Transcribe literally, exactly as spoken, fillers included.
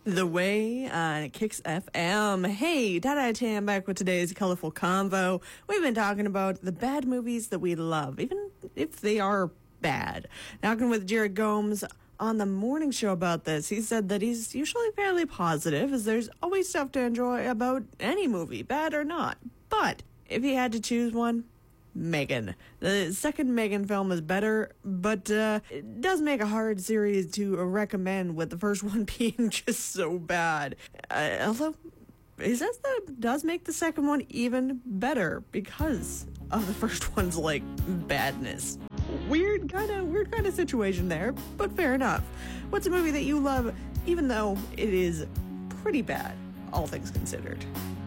The Way on Kicks F M. Hey, Dada Tam back with today's colorful convo. We've been talking about the bad movies that we love, even if they are bad. Talking with Jared Gomes on the morning show about this. He said that he's usually fairly positive, as there's always stuff to enjoy about any movie, bad or not. But if he had to choose one, Megan. The second Megan film is better, but uh, it does make a hard series to recommend, with the first one being just so bad. Uh, although, he says that it does make the second one even better because of the first one's, like, badness. Weird kind of weird kind of situation there, but fair enough. What's a movie that you love, even though it is pretty bad, all things considered?